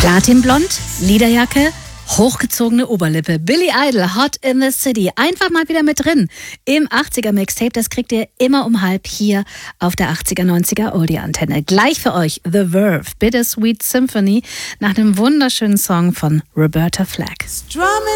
Platinblond, Lederjacke, hochgezogene Oberlippe. Billy Idol, Hot in the City. Einfach mal wieder mit drin im 80er-Mixtape. Das kriegt ihr immer um 12 hier auf der 80er-90er Oldie-Antenne. Gleich für euch The Verve, Bittersweet Symphony, nach einem wunderschönen Song von Roberta Flack.